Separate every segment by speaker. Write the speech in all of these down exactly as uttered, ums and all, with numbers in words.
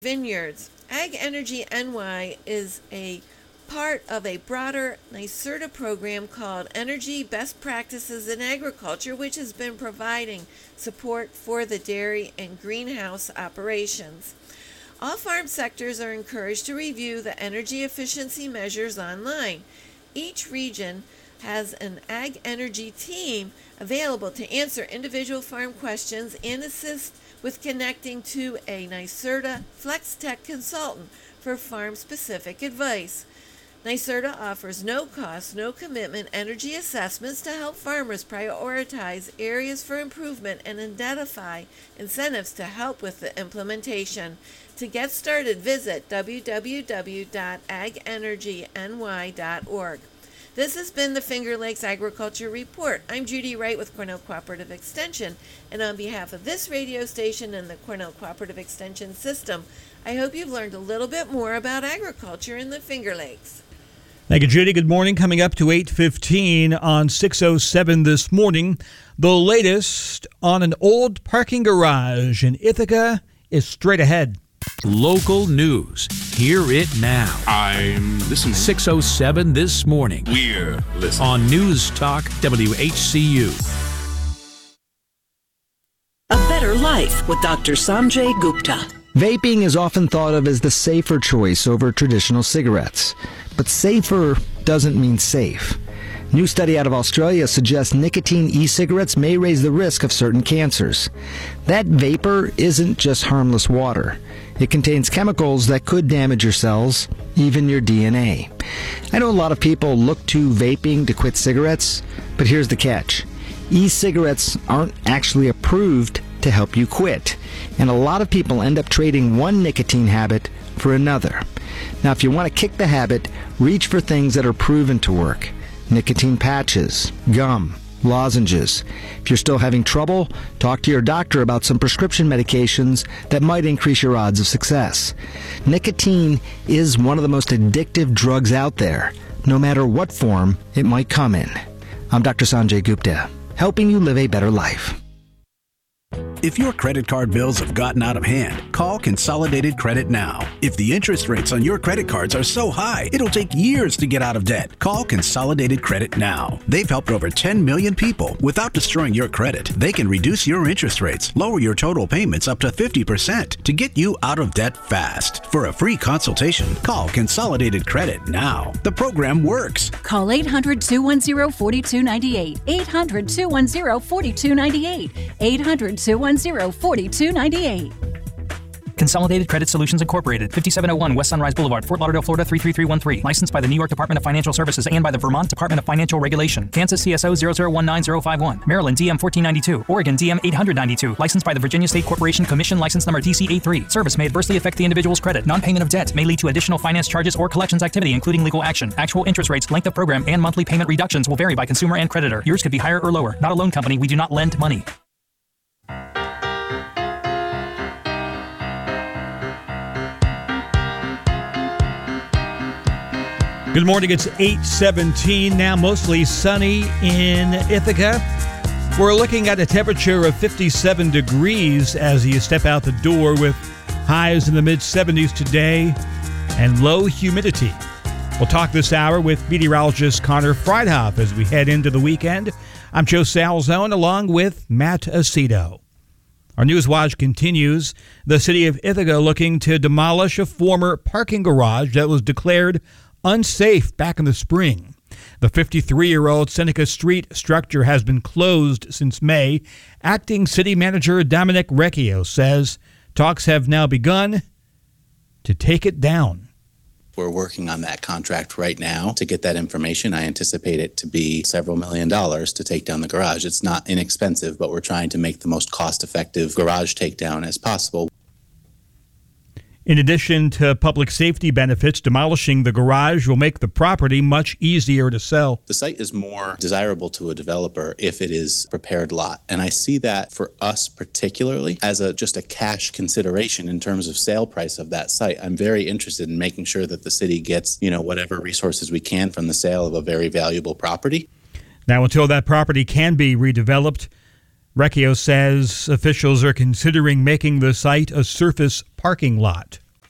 Speaker 1: Vineyards. Ag Energy N Y is a part of a broader NYSERDA program called Energy Best Practices in Agriculture, which has been providing support for the dairy and greenhouse operations. All farm sectors are encouraged to review the energy efficiency measures online. Each region has an Ag Energy team available to answer individual farm questions and assist with connecting to a NYSERDA FlexTech consultant for farm-specific advice. NYSERDA offers no-cost, no-commitment energy assessments to help farmers prioritize areas for improvement and identify incentives to help with the implementation. To get started, visit w w w dot ag energy n y dot org. This has been the Finger Lakes Agriculture Report. I'm Judy Wright with Cornell Cooperative Extension, and on behalf of this radio station and the Cornell Cooperative Extension system, I hope you've learned a little bit more about agriculture in the Finger Lakes.
Speaker 2: Thank you, Judy. Good morning. Coming up to eight fifteen on six oh seven this morning, the latest on an old parking garage in Ithaca is straight ahead.
Speaker 3: Local news. Hear it now.
Speaker 4: I'm listening.
Speaker 3: six oh seven this morning.
Speaker 4: We're listening.
Speaker 3: On News Talk W H C U.
Speaker 5: A Better Life with Doctor Sanjay Gupta.
Speaker 6: Vaping is often thought of as the safer choice over traditional cigarettes. But safer doesn't mean safe. New study out of Australia suggests nicotine e-cigarettes may raise the risk of certain cancers. That vapor isn't just harmless water. It contains chemicals that could damage your cells, even your D N A. I know a lot of people look to vaping to quit cigarettes, but here's the catch. E-cigarettes aren't actually approved to help you quit, and a lot of people end up trading one nicotine habit for another. Now, if you want to kick the habit, reach for things that are proven to work. Nicotine patches, gum, lozenges. If you're still having trouble, talk to your doctor about some prescription medications that might increase your odds of success. Nicotine is one of the most addictive drugs out there, no matter what form it might come in. I'm Doctor Sanjay Gupta, helping you live a better life.
Speaker 7: If your credit card bills have gotten out of hand, call Consolidated Credit now. If the interest rates on your credit cards are so high, it'll take years to get out of debt. Call Consolidated Credit now. They've helped over ten million people. Without destroying your credit, they can reduce your interest rates, lower your total payments up to fifty percent to get you out of debt fast. For a free consultation, call Consolidated Credit now. The program works.
Speaker 8: Call eight hundred, two one zero, four two nine eight. eight hundred, two one zero, four two nine eight. eight hundred, two one zero, four two nine eight.
Speaker 9: Consolidated Credit Solutions Incorporated, fifty-seven oh one West Sunrise Boulevard, Fort Lauderdale, Florida three three three one three. Licensed by the New York Department of Financial Services and by the Vermont Department of Financial Regulation. Kansas C S O zero zero one nine zero five one. Maryland D M fourteen ninety-two. Oregon D M eight ninety-two. Licensed by the Virginia State Corporation Commission. License number D C eighty-three. Service may adversely affect the individual's credit. Non-payment of debt may lead to additional finance charges or collections activity, including legal action. Actual interest rates, length of program, and monthly payment reductions will vary by consumer and creditor. Yours could be higher or lower. Not a loan company. We do not lend money.
Speaker 2: Good morning. It's eight seventeen now, mostly sunny in Ithaca. We're looking at a temperature of fifty-seven degrees as you step out the door, with highs in the mid seventies today and low humidity. We'll talk this hour with meteorologist Connor Freidhoff as we head into the weekend. I'm Joe Salzone along with Matt Aceto. Our News Watch continues. The city of Ithaca looking to demolish a former parking garage that was declared unsafe back in the spring. The fifty-three-year-old Seneca Street structure has been closed since May. Acting City Manager Dominic Recchio says talks have now begun to take it down.
Speaker 10: We're working on that contract right now to get that information. I anticipate it to be several million dollars to take down the garage. It's not inexpensive, but we're trying to make the most cost-effective garage takedown as possible.
Speaker 2: In addition to public safety benefits, demolishing the garage will make the property much easier to sell.
Speaker 10: The site is more desirable to a developer if it is a prepared lot. And I see that for us particularly as a just a cash consideration in terms of sale price of that site. I'm very interested in making sure that the city gets, you know, whatever resources we can from the sale of a very valuable property.
Speaker 2: Now, until that property can be redeveloped, Recchio says officials are considering making the site a surface parking lot.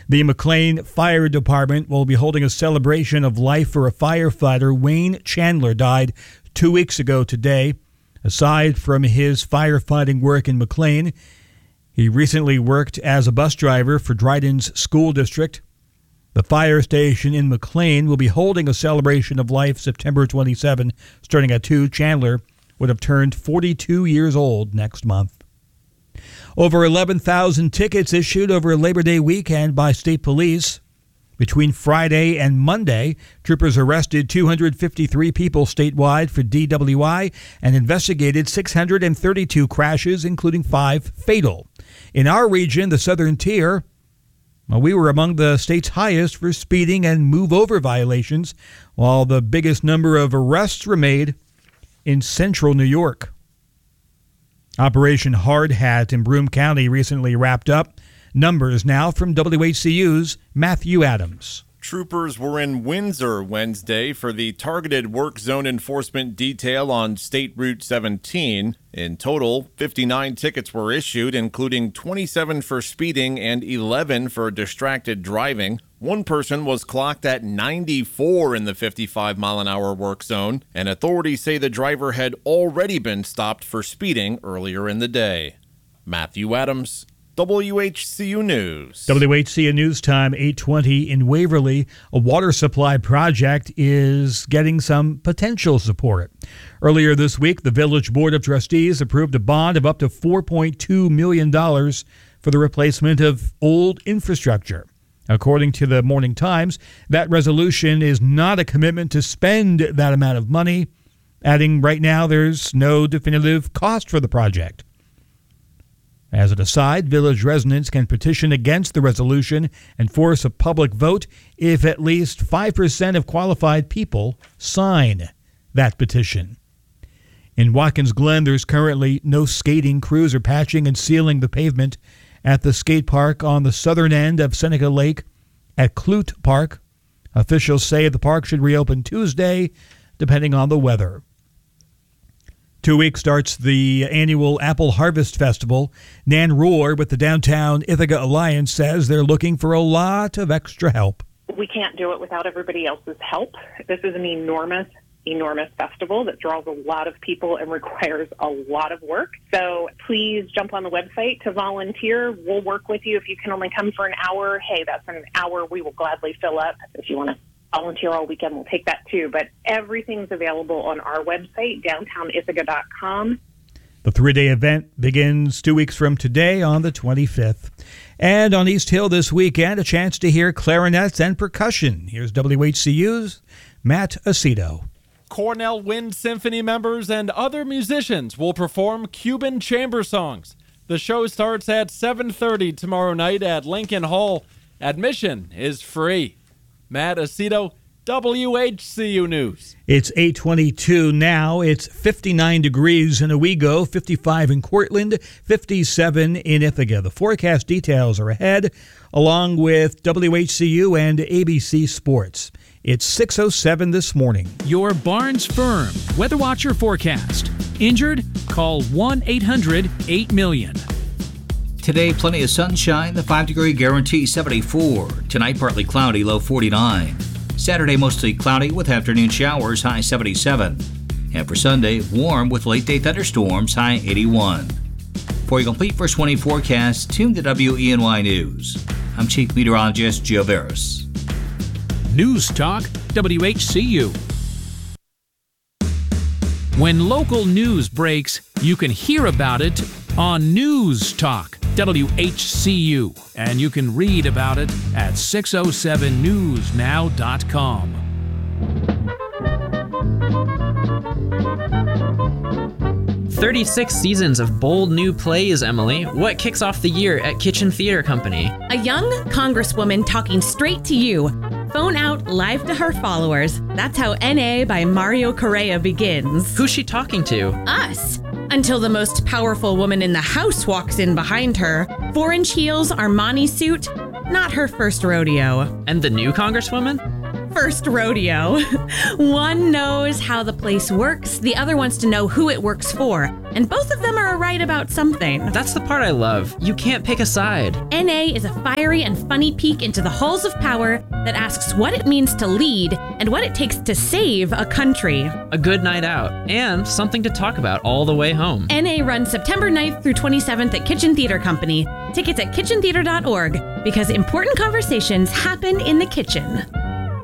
Speaker 2: The McLean Fire Department will be holding a celebration of life for a firefighter. Wayne Chandler died two weeks ago today. Aside from his firefighting work in McLean, he recently worked as a bus driver for Dryden's school district. The fire station in McLean will be holding a celebration of life September twenty-seventh, starting at two. Chandler would have turned forty-two years old next month. Over eleven thousand tickets issued over Labor Day weekend by state police. Between Friday and Monday, troopers arrested two hundred fifty-three people statewide for D W I and investigated six hundred thirty-two crashes, including five fatal. In our region, the Southern Tier, well, we were among the state's highest for speeding and move-over violations, while the biggest number of arrests were made in central New York. Operation Hard Hat in Broome County recently wrapped up. Numbers now from W H C U's Matthew Adams.
Speaker 11: Troopers were in Windsor Wednesday for the targeted work zone enforcement detail on State Route seventeen. In total, fifty-nine tickets were issued, including twenty-seven for speeding and eleven for distracted driving. One person was clocked at ninety-four in the fifty-five mile an hour work zone, and authorities say the driver had already been stopped for speeding earlier in the day. Matthew Adams, W H C U News.
Speaker 2: W H C U News Time, eight twenty in Waverly. A water supply project is getting some potential support. Earlier this week, the Village Board of Trustees approved a bond of up to four point two million dollars for the replacement of old infrastructure. According to the Morning Times, that resolution is not a commitment to spend that amount of money, adding right now there's no definitive cost for the project. As an aside, village residents can petition against the resolution and force a public vote if at least five percent of qualified people sign that petition. In Watkins Glen, there's currently no skating. Crews are patching and sealing the pavement at the skate park on the southern end of Seneca Lake at Clute Park. Officials say the park should reopen Tuesday, depending on the weather. Two weeks starts the annual Apple Harvest Festival. Nan Rohr with the Downtown Ithaca Alliance says they're looking for a lot of extra help.
Speaker 12: We can't do it without everybody else's help. This is an enormous, enormous festival that draws a lot of people and requires a lot of work. So please jump on the website to volunteer. We'll work with you. If you can only come for an hour, hey, that's an hour we will gladly fill up. If you want to volunteer all weekend, we'll take that too. But everything's available on our website, downtown ithaca dot com.
Speaker 2: The three-day event begins two weeks from today on the twenty-fifth. And on East Hill this weekend, a chance to hear clarinets and percussion. Here's W H C U's Matt Aceto.
Speaker 13: Cornell Wind Symphony members and other musicians will perform Cuban chamber songs. The show starts at seven thirty tomorrow night at Lincoln Hall. Admission is free. Matt Aceto, W H C U News.
Speaker 2: It's eight twenty-two now. It's fifty-nine degrees in Owego, fifty-five in Cortland, fifty-seven in Ithaca. The forecast details are ahead, along with W H C U and A B C Sports. It's six oh seven this morning.
Speaker 3: Your Barnes Firm Weather Watcher forecast. Injured? Call one eight hundred eight million.
Speaker 14: Today, plenty of sunshine, the five-degree guarantee seventy-four. Tonight, partly cloudy, low forty-nine. Saturday, mostly cloudy with afternoon showers, high seventy-seven. And for Sunday, warm with late-day thunderstorms, high eighty-one. For your complete first twenty forecast, tune to W E N Y News. I'm Chief Meteorologist Joe Veras.
Speaker 3: News Talk, W H C U. When local news breaks, you can hear about it on News Talk, W H C U, and you can read about it at six oh seven news now dot com.
Speaker 15: thirty-six seasons of bold new plays, Emily. What kicks off the year at Kitchen Theater Company?
Speaker 16: A young congresswoman talking straight to you. Phone out live to her followers. That's how N A by Mario Correa begins.
Speaker 15: Who's she talking to?
Speaker 16: Us. Until the most powerful woman in the house walks in behind her. Four-inch heels, Armani suit, not her first rodeo.
Speaker 15: And the new congresswoman?
Speaker 16: first rodeo. One knows how the place works, the other wants to know who it works for, and both of them are right about something.
Speaker 15: That's the part I love. You can't pick a side.
Speaker 16: N A is a fiery and funny peek into the halls of power that asks what it means to lead and what it takes to save a country.
Speaker 15: A good night out, and something to talk about all the way home.
Speaker 16: N A runs September ninth through twenty-seventh at Kitchen Theater Company. Tickets at kitchen theater dot org, because important conversations happen in the kitchen.